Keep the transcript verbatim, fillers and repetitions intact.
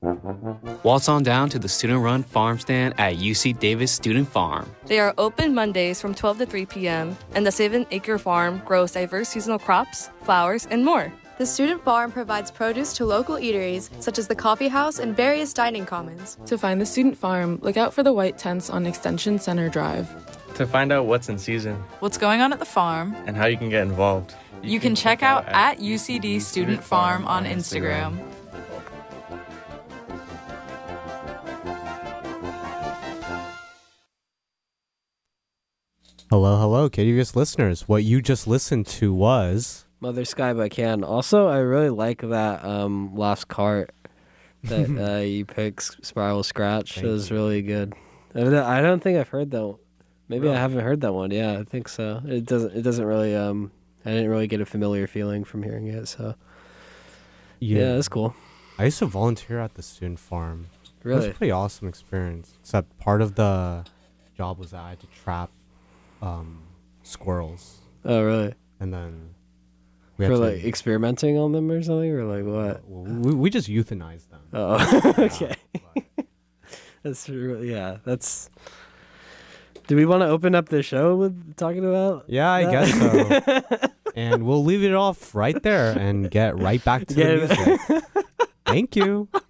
Waltz on down to the student-run farm stand at U C Davis Student Farm. They are open Mondays from twelve to three p.m., and the seven-acre farm grows diverse seasonal crops, flowers, and more. The student farm provides produce to local eateries, such as the coffee house and various dining commons. To find the student farm, look out for the white tents on Extension Center Drive. To find out what's in season, what's going on at the farm, and how you can get involved, you, you can, can check, check out at U C D Student Farm on Instagram. Hello, hello, K D V S listeners. What you just listened to was Mother Sky by Can. Also, I really like that um, last cart that uh, you picked, Spiral Scratch. It was really good. I don't, I don't think I've heard that one. Maybe really? I haven't heard that one. Yeah, I think so. It doesn't. It doesn't really. Um, I didn't really get a familiar feeling from hearing it. So yeah, yeah it's cool. I used to volunteer at the student farm. Really, it was a pretty awesome experience. Except part of the job was that I had to trap um, squirrels. Oh, really? And then we for had to, like experimenting on them or something, or like what? We we just euthanized them. Oh, okay. Yeah, that's yeah. That's. Do we want to open up the show with talking about? Yeah, I that? guess so. And we'll leave it off right there and get right back to get the music. Thank you.